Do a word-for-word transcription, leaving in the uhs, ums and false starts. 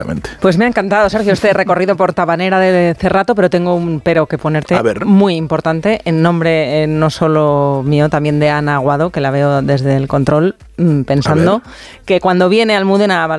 Pues me ha encantado, Sergio, este recorrido por Tabanera de Cerrato, pero tengo un pero que ponerte muy importante, en nombre eh, no solo mío, también de Ana Aguado, que la veo desde el control, mmm, pensando que cuando viene Almudena a